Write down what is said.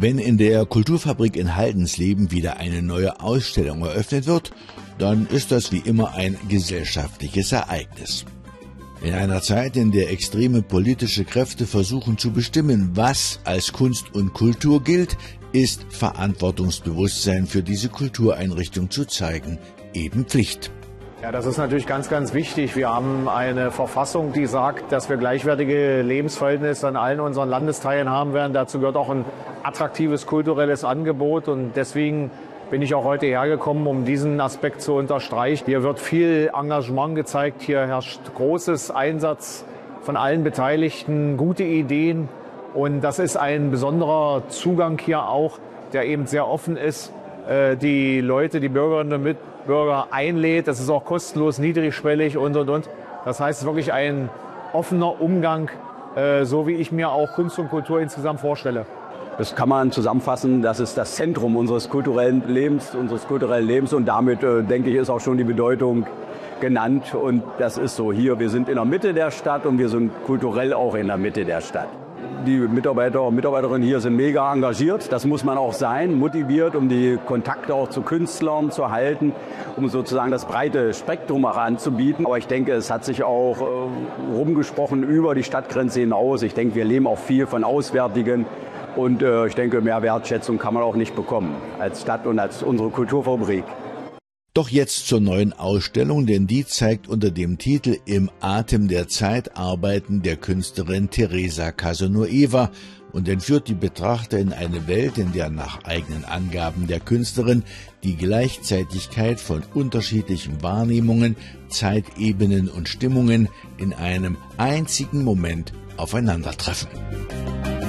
Wenn in der Kulturfabrik in Haldensleben wieder eine neue Ausstellung eröffnet wird, dann ist das wie immer ein gesellschaftliches Ereignis. In einer Zeit, in der extreme politische Kräfte versuchen zu bestimmen, was als Kunst und Kultur gilt, ist Verantwortungsbewusstsein für diese Kultureinrichtung zu zeigen eben Pflicht. Ja, das ist natürlich ganz, ganz wichtig. Wir haben eine Verfassung, die sagt, dass wir gleichwertige Lebensverhältnisse in allen unseren Landesteilen haben werden. Dazu gehört auch ein attraktives kulturelles Angebot und deswegen bin ich auch heute hergekommen, um diesen Aspekt zu unterstreichen. Hier wird viel Engagement gezeigt, hier herrscht großes Einsatz von allen Beteiligten, gute Ideen und das ist ein besonderer Zugang hier auch, der eben sehr offen ist, die Leute, die Bürgerinnen und Mitbürger einlädt. Das ist auch kostenlos, niedrigschwellig und. Das heißt, es ist wirklich ein offener Umgang, so wie ich mir auch Kunst und Kultur insgesamt vorstelle. Das kann man zusammenfassen, das ist das Zentrum unseres kulturellen Lebens und damit, denke ich, ist auch schon die Bedeutung genannt und das ist so hier, wir sind in der Mitte der Stadt und wir sind kulturell auch in der Mitte der Stadt. Die Mitarbeiter und Mitarbeiterinnen hier sind mega engagiert, das muss man auch sein, motiviert, um die Kontakte auch zu Künstlern zu halten, um sozusagen das breite Spektrum auch anzubieten. Aber ich denke, es hat sich auch rumgesprochen über die Stadtgrenze hinaus. Ich denke, wir leben auch viel von Auswärtigen. Und ich denke, mehr Wertschätzung kann man auch nicht bekommen als Stadt und als unsere Kulturfabrik. Doch jetzt zur neuen Ausstellung, denn die zeigt unter dem Titel Im Atem der Zeit Arbeiten der Künstlerin Teresa Casanueva und entführt die Betrachter in eine Welt, in der nach eigenen Angaben der Künstlerin die Gleichzeitigkeit von unterschiedlichen Wahrnehmungen, Zeitebenen und Stimmungen in einem einzigen Moment aufeinandertreffen.